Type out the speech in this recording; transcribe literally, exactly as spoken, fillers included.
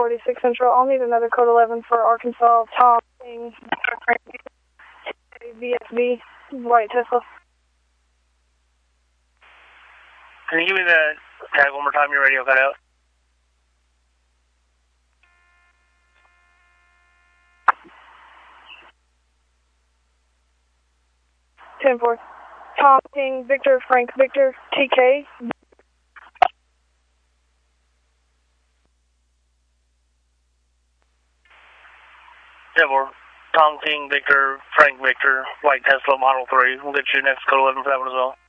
forty-six Central. I'll need another code eleven for Arkansas. Tom King, V S B, white Tesla. Can you give me the tag one more time? Your radio cut out. ten four. Tom King, Victor, Frank, Victor, T K. ten four. Tom King, Victor, Frank, Victor, white Tesla Model three. We'll get you next code eleven for that one as well.